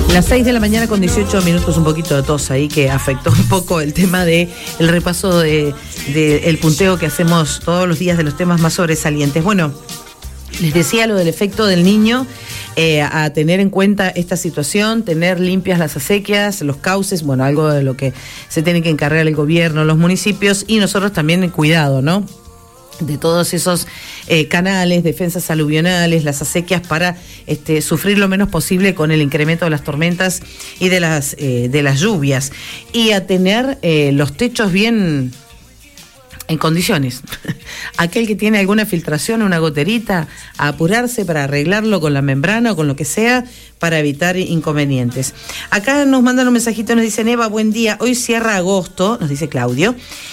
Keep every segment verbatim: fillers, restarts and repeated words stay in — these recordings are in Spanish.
Las seis de la mañana con dieciocho minutos, un poquito de tos ahí que afectó un poco el tema de el repaso de, de el punteo que hacemos todos los días de los temas más sobresalientes. Bueno, les decía lo del efecto del niño, eh, a tener en cuenta esta situación, tener limpias las acequias, los cauces, bueno, algo de lo que se tiene que encargar el gobierno, los municipios y nosotros también en cuidado, ¿no? De todos esos eh, canales, defensas aluvionales, las acequias para este, sufrir lo menos posible con el incremento de las tormentas y de las, eh, de las lluvias. Y a tener eh, los techos bien en condiciones. Aquel que tiene alguna filtración, una goterita, a apurarse para arreglarlo con la membrana o con lo que sea para evitar inconvenientes. Acá nos mandan un mensajito, nos dicen: Eva, buen día, hoy cierra agosto, nos dice Claudio.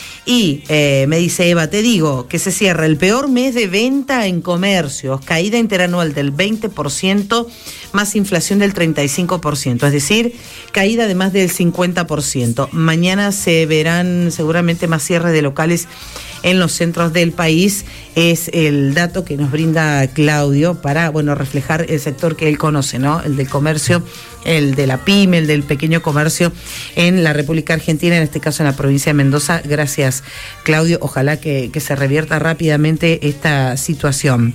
Y eh, me dice: Eva, te digo que se cierra el peor mes de venta en comercios, caída interanual del veinte por ciento, más inflación del treinta y cinco por ciento, es decir, caída de más del cincuenta por ciento. Mañana se verán seguramente más cierres de locales en los centros del país, es el dato que nos brinda Claudio para, bueno, reflejar el sector que él conoce, ¿no? El del comercio, el de la pyme, el del pequeño comercio en la República Argentina, en este caso en la provincia de Mendoza. Gracias, Claudio. Ojalá que, que se revierta rápidamente esta situación.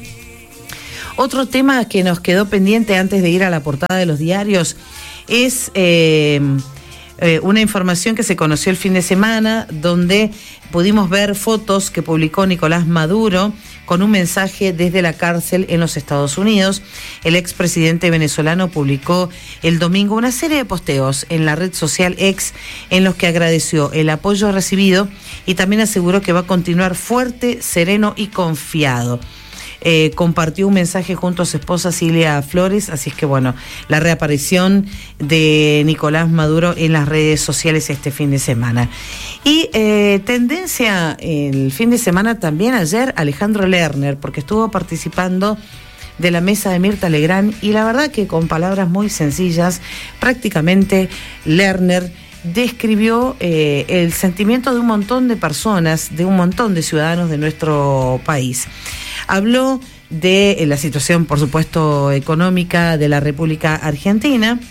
Otro tema que nos quedó pendiente antes de ir a la portada de los diarios es eh, eh, una información que se conoció el fin de semana, donde pudimos ver fotos que publicó Nicolás Maduro con un mensaje desde la cárcel en los Estados Unidos. El expresidente venezolano publicó el domingo una serie de posteos en la red social X en los que agradeció el apoyo recibido y también aseguró que va a continuar fuerte, sereno y confiado. Eh, compartió un mensaje junto a su esposa Silvia Flores, así es que bueno, la reaparición de Nicolás Maduro en las redes sociales este fin de semana. Y eh, tendencia el fin de semana también ayer Alejandro Lerner, porque estuvo participando de la mesa de Mirta Legrand y la verdad que con palabras muy sencillas, prácticamente Lerner describió eh, el sentimiento de un montón de personas, de un montón de ciudadanos de nuestro país. Habló de la situación, por supuesto, económica de la República Argentina.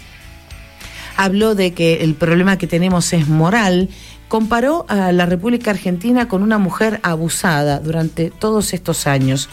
Habló de que el problema que tenemos es moral. Comparó a la República Argentina con una mujer abusada durante todos estos años.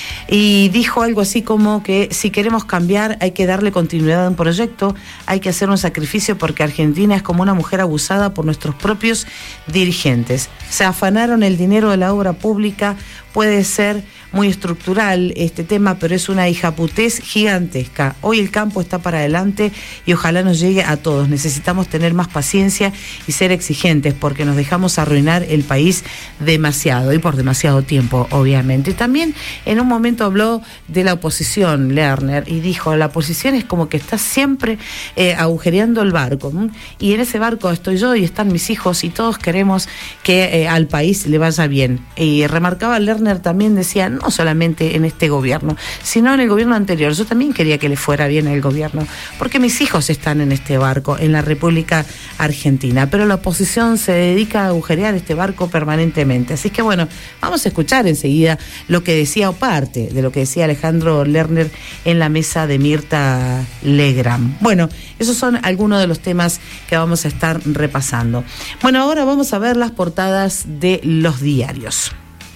Y dijo algo así como que si queremos cambiar hay que darle continuidad a un proyecto, hay que hacer un sacrificio porque Argentina es como una mujer abusada por nuestros propios dirigentes. Se afanaron el dinero de la obra pública, puede ser muy estructural este tema, pero es una hijaputez gigantesca. Hoy el campo está para adelante y ojalá nos llegue a todos. Necesitamos tener más paciencia y ser exigentes porque nos dejamos arruinar el país demasiado y por demasiado tiempo, obviamente. Y también en un momento habló de la oposición, Lerner, y dijo: la oposición es como que está siempre eh, agujereando el barco, ¿no? Y en ese barco estoy yo y están mis hijos y todos queremos que eh, al país le vaya bien. Y remarcaba Lerner también, decía, no solamente en este gobierno, sino en el gobierno anterior. Yo también quería que le fuera bien al gobierno, porque mis hijos están en este barco, en la República Argentina, pero la oposición se dedica a agujerear este barco permanentemente. Así que bueno, vamos a escuchar enseguida lo que decía, o parte de lo que decía Alejandro Lerner en la mesa de Mirta Legrand. Bueno, esos son algunos de los temas que vamos a estar repasando. Bueno, ahora vamos a ver las portadas de los diarios.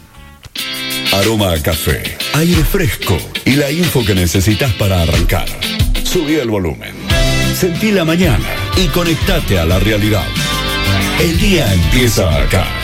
Aroma a café, aire fresco y la info que necesitas para arrancar. Subí el volumen, sentí la mañana y conectate a la realidad. El día empieza acá.